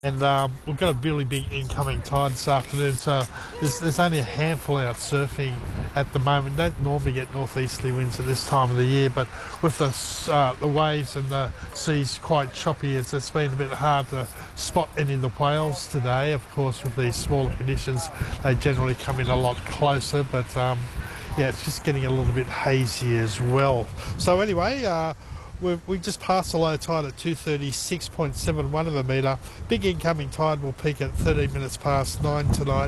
And we've got a really big incoming tide this afternoon, so there's only a handful out surfing at the moment. Don't normally get northeasterly winds at this time of the year, but with the waves and the seas quite choppy, it's been a bit hard to spot any of the whales today. Of course, with these smaller conditions, they generally come in a lot closer, but yeah, it's just getting a little bit hazy as well. So anyway, we just passed the low tide at 236.71 of a metre. Big incoming tide will peak at 13 minutes past 9 tonight,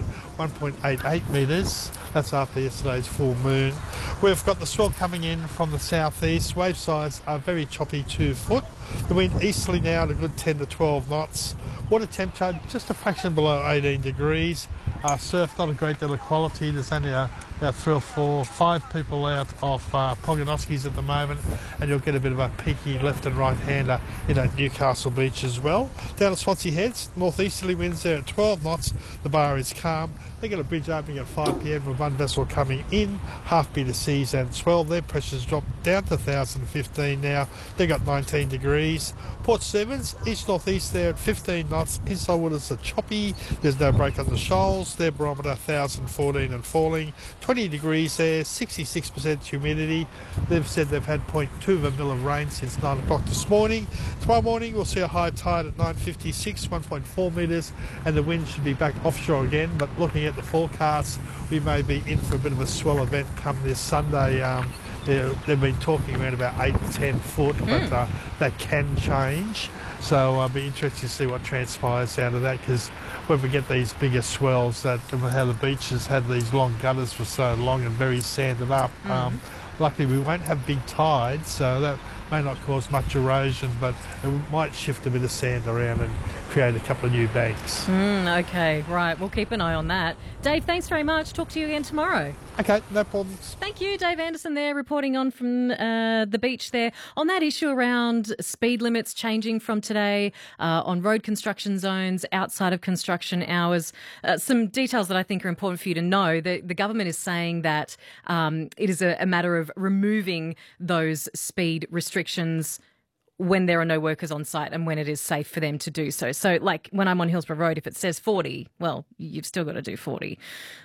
1.88 metres. That's after yesterday's full moon. We've got the swell coming in from the southeast. Wave size are very choppy, 2 foot. The wind easterly now at a good 10 to 12 knots. Water temperature just a fraction below 18 degrees. Surf not a great deal of quality. There's only about 3 or 4, 5 people out off Pogonoskis at the moment, and you'll get a bit of a peaky left and right hander in at Newcastle Beach as well. Down at Swansea Heads, northeasterly winds there at 12 knots. The bar is calm. They get a bridge opening at 5 p.m. with one vessel coming in, half metre seas and swell. Their pressure's dropped down to 1,015 now. They've got 19 degrees. Port Stephens, east-northeast there at 15 knots. Inside waters are choppy. There's no break on the shoals. Their barometer 1,014 and falling. 20 degrees there, 66% humidity. They've said they've had 0.2 of a mil of rain since 9 o'clock this morning. Tomorrow morning we'll see a high tide at 9:56, 1.4 metres, and the wind should be back offshore again. But looking at the forecast, we may be in for a bit of a swell event come this Sunday. They've been talking around about 8 to 10 foot, but that can change. So I'll be interested to see what transpires out of that, because when we get these bigger swells, that how the beaches had these long gutters for so long and very sanded up. Luckily, we won't have big tides, so that may not cause much erosion, but it might shift a bit of sand around and create a couple of new banks. Okay, right. We'll keep an eye on that. Dave, thanks very much. Talk to you again tomorrow. Okay, no problems. Thank you, Dave Anderson there, reporting on from the beach there. On that issue around speed limits changing from today on road construction zones outside of construction hours, some details that I think are important for you to know. The government is saying that it is a matter of removing those speed restrictions when there are no workers on site and when it is safe for them to do so. So, like when I'm on Hillsborough Road, if it says 40, well, you've still got to do 40.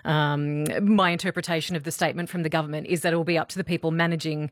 My interpretation of the statement from the government is that it will be up to the people managing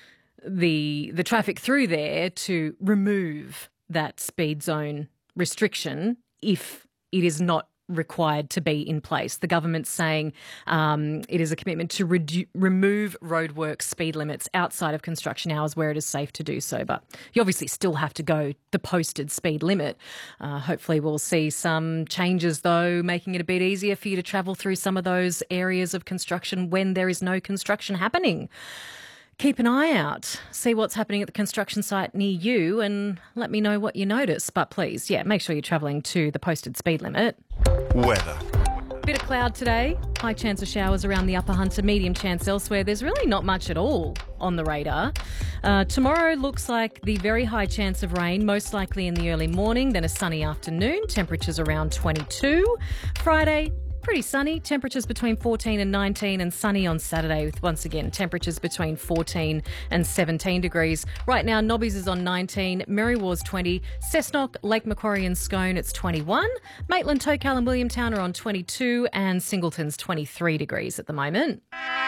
the traffic through there to remove that speed zone restriction if it is not required to be in place. The government's saying it is a commitment to remove roadwork speed limits outside of construction hours where it is safe to do so. But you obviously still have to go the posted speed limit. Hopefully we'll see some changes, though, making it a bit easier for you to travel through some of those areas of construction when there is no construction happening. Keep an eye out, see what's happening at the construction site near you and let me know what you notice. But please, make sure you're travelling to the posted speed limit. Weather. Bit of cloud today, high chance of showers around the Upper Hunter, medium chance elsewhere. There's really not much at all on the radar. Tomorrow looks like the very high chance of rain, most likely in the early morning, then a sunny afternoon, temperatures around 22. Friday, pretty sunny, temperatures between 14 and 19, and sunny on Saturday with, once again, temperatures between 14 and 17 degrees. Right now, Nobbies is on 19, Merrywar's 20, Cessnock, Lake Macquarie and Scone, it's 21, Maitland, Tocal and Williamtown are on 22, and Singleton's 23 degrees at the moment.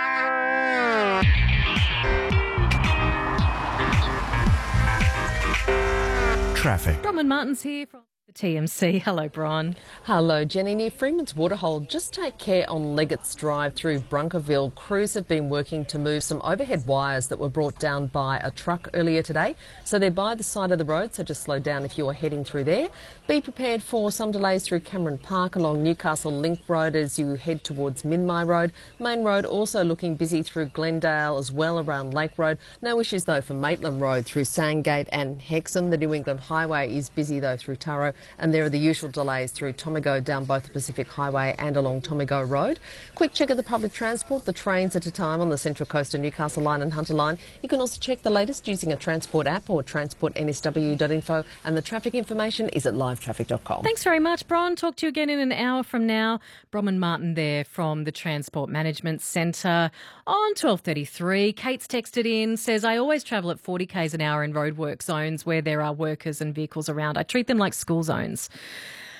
Traffic. Bronwyn Martin's here from the TMC. Hello, Bron. Hello, Jenny. Near Freeman's Waterhole, just take care on Leggett's Drive through Brunkerville. Crews have been working to move some overhead wires that were brought down by a truck earlier today. So they're by the side of the road, so just slow down if you're heading through there. Be prepared for some delays through Cameron Park along Newcastle Link Road as you head towards Minmai Road. Main Road also looking busy through Glendale as well around Lake Road. No issues though for Maitland Road through Sandgate and Hexham. The New England Highway is busy though through Turrow, and there are the usual delays through Tomago down both the Pacific Highway and along Tomago Road. Quick check of the public transport. The trains at a time on the Central Coast and Newcastle Line and Hunter Line. You can also check the latest using a Transport app or transportnsw.info, and the traffic information is at livetraffic.com. Thanks very much, Bron. Talk to you again in an hour from now. Bronwyn Martin there from the Transport Management Centre on 12:33. Kate's texted in, says, I always travel at 40 k's an hour in roadwork zones where there are workers and vehicles around. I treat them like school zones.